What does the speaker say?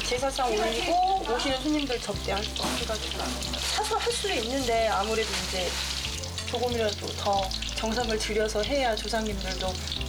제사상 올리고 오시는 손님들 접대할 거 해가지고 사서 할 수도 있는데 아무래도 이제 조금이라도 더 정성을 들여서 해야 조상님들도